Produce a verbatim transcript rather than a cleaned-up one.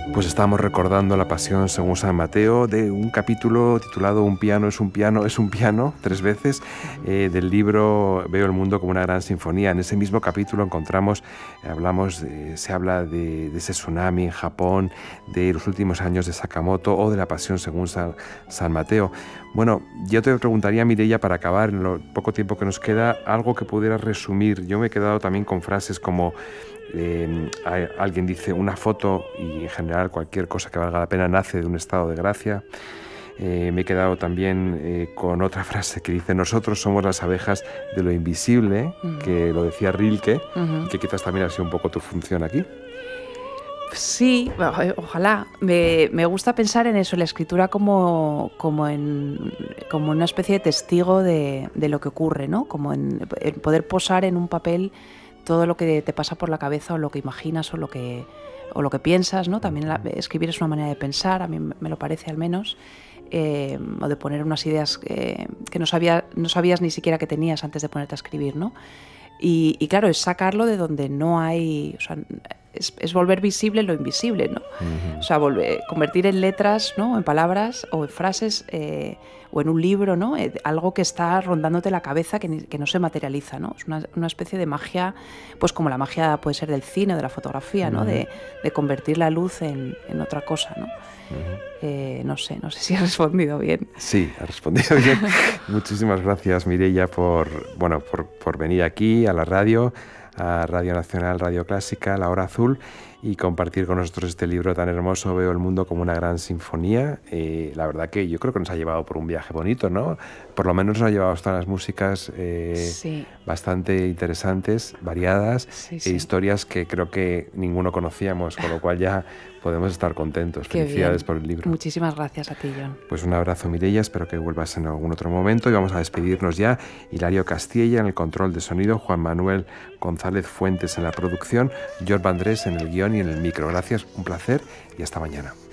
Pues estamos recordando la Pasión según San Mateo de un capítulo titulado Un piano es un piano es un piano, tres veces, eh, del libro Veo el mundo como una gran sinfonía. En ese mismo capítulo encontramos, hablamos, de, se habla de, de ese tsunami en Japón, de los últimos años de Sakamoto o de la Pasión según San, San Mateo. Bueno, yo te preguntaría, Mireia, para acabar, en lo poco tiempo que nos queda, algo que pudieras resumir. Yo me he quedado también con frases como... Eh, alguien dice una foto, y en general cualquier cosa que valga la pena nace de un estado de gracia. Eh, me he quedado también eh, con otra frase que dice: nosotros somos las abejas de lo invisible, uh-huh. que lo decía Rilke, uh-huh. y que quizás también ha sido un poco tu función aquí. Sí, ojalá. Me, me gusta pensar en eso, la escritura como, como, en, como una especie de testigo de, de lo que ocurre, ¿no? Como en, en poder posar en un papel todo lo que te pasa por la cabeza o lo que imaginas o lo que, o lo que piensas, ¿no? También la, escribir es una manera de pensar, a mí me lo parece al menos, eh, o de poner unas ideas eh, que no, sabía, no sabías ni siquiera que tenías antes de ponerte a escribir, ¿no? Y, y claro, es sacarlo de donde no hay... O sea, es, es volver visible lo invisible, ¿no? Uh-huh. O sea, volver, convertir en letras, ¿no? En palabras o en frases eh, o en un libro, ¿no? Eh, algo que está rondándote la cabeza que, que no se materializa, ¿no? Es una, una especie de magia, pues como la magia puede ser del cine o de la fotografía, ¿no? Uh-huh. de, de convertir la luz en, en otra cosa, ¿no? Uh-huh. Eh, no sé, no sé si he respondido bien. Sí, ha respondido bien. Muchísimas gracias, Mireia, por, bueno, por, por venir aquí a la radio, a Radio Nacional, Radio Clásica, La Hora Azul, y compartir con nosotros este libro tan hermoso, Veo el mundo como una gran sinfonía. Eh, la verdad que yo creo que nos ha llevado por un viaje bonito, ¿no? Por lo menos nos ha llevado hasta las músicas eh, sí. bastante interesantes, variadas, sí, sí. e historias que creo que ninguno conocíamos, con lo cual ya podemos estar contentos. Qué Felicidades bien. por el libro. Muchísimas gracias a ti, John. Pues un abrazo, Mireia, espero que vuelvas en algún otro momento y vamos a despedirnos ya. Hilario Castilla en el control de sonido, Juan Manuel González Fuentes en la producción, Jorge Vandrés en el guión y en el micro. Gracias, un placer y hasta mañana.